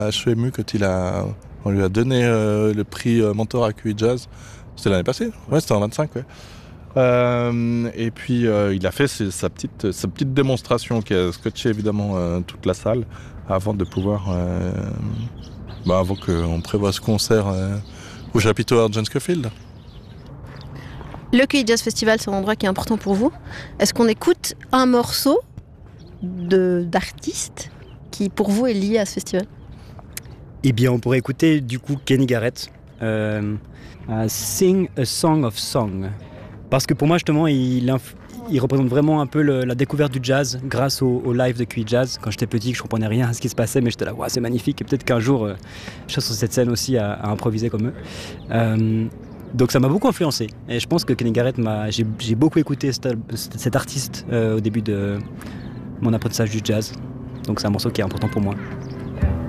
Je suis ému quand on lui a donné le prix mentor à QI Jazz. C'était l'année passée, ouais, c'était en 25, ouais. Et puis il a fait sa petite démonstration qui a scotché évidemment toute la salle avant de pouvoir, avant qu'on prévoie ce concert au chapiteau Art John Scofield. Le QI Jazz Festival, c'est un endroit qui est important pour vous. Est-ce qu'on écoute un morceau d'artiste qui, pour vous, est lié à ce festival? Eh bien, on pourrait écouter du coup Kenny Garrett, Sing a Song of Song. Parce que pour moi, justement, il représente vraiment un peu la découverte du jazz grâce au live de QI Jazz. Quand j'étais petit, je comprenais rien à ce qui se passait, mais j'étais là, wow, c'est magnifique. Et peut-être qu'un jour, je serai sur cette scène aussi à improviser comme eux. Donc ça m'a beaucoup influencé. Et je pense que Kenny Garrett, j'ai beaucoup écouté cet artiste au début de mon apprentissage du jazz. Donc c'est un morceau qui est important pour moi.